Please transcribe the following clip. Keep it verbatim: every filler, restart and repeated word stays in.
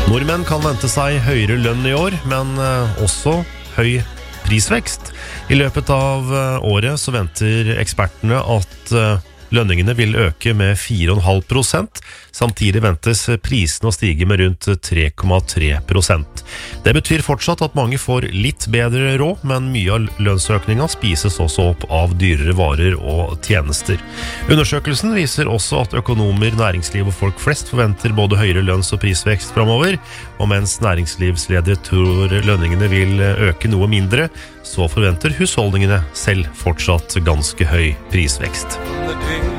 Nordmenn kan vente seg høyere lønn i år, men også høy prisvekst. I løpet av året så venter ekspertene at lønningene vil øke med fire komma fem prosent. Samtidig ventes prisene å stige med rundt tre komma tre prosent. Det betyr fortsatt at mange får litt bedre råd, men mye av lønnsøkningen spises også opp av dyrere varer og tjenester. Undersøkelsen viser også at økonomer, næringsliv og folk flest forventer både høyere lønns- og prisvekst fremover, og mens næringslivsledere tror lønningene vil øke noe mindre, så forventer husholdningene selv fortsatt ganske høy prisvekst.